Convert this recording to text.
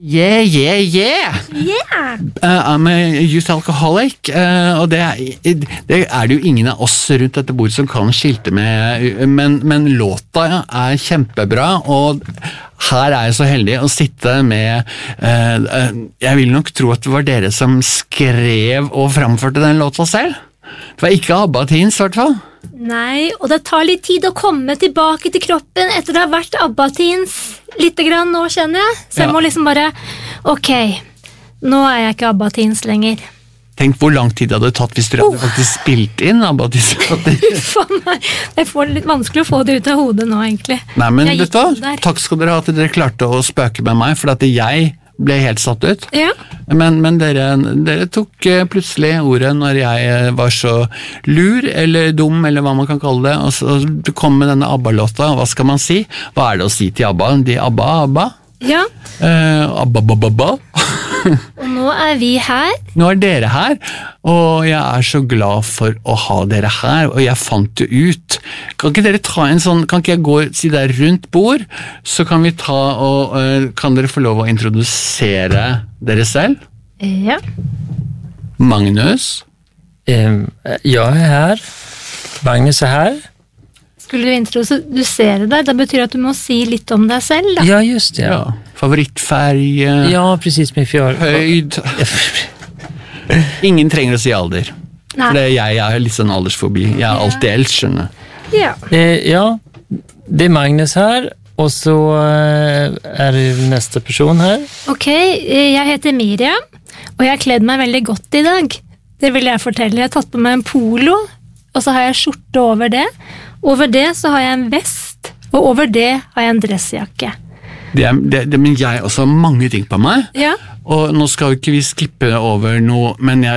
Yeah. Yeah! I'm a youth alcoholic, og det er det jo ingen av oss rundt dette bordet som kan skilte med, men låta er kjempebra, og her er jeg så heldig å sitte med, jeg vil nok tro at det var dere som skrev og framførte den låta selv. Det var ikke ABBA Teens, I hvert fall. Nei, og det tar litt tid å komme tilbake til kroppen etter det har vært ABBA Teens lite grann nå, kjenner jeg. Så jeg må liksom bare, ok, nå er jeg ikke ABBA Teens lenger. Tenk hvor lang tid det hadde tatt hvis dere hadde faktisk spilt inn ABBA Teens. Det er litt vanskelig å få det ut av hodet nå, egentlig. Nei, men vet du hva? Takk skal dere ha at dere klarte å spøke med meg, for at jeg ble helt satt ut. Ja. Men dere tok plutselig ordet når jeg var så lur, eller dum, eller hva man kan kalle det, og så du kom med denne ABBA-låta, hva skal man si? Hva er det å si til ABBA? De ABBA? Ja. ABBA. Og nå er vi her. Nå er dere her, og jeg er så glad for å ha dere her, og jeg fant det ut. Kan ikke dere ta en sånn, kan ikke jeg gå si der rundt bord, så kan vi ta og, kan dere få lov å introdusere dere selv? Ja. Magnus? Jeg er her. Magnus er her. Skulle du introdusere deg? Det betyr at du må si litt om deg selv, da. Ja, just det. Ja. Favorittfärg? Ja, precis med høyd? Ingen trenger å si alder. Nei. For jeg har litt sånn aldersfobi. Jeg er alltid eldst, skjønner. Ja. Ja, det er Magnus her, og så er det neste person her. Ok, jeg heter Miriam, og jeg har kledd meg veldig godt I dag. Det vil jeg fortelle. Jeg har tatt på meg en polo, og så har jeg skjorte over det. Over det så har jeg en vest, og over det har jeg en dressjakke. Men jeg også har mange ting på meg. Ja. Og nå skal jo ikke vi skippe over noe, men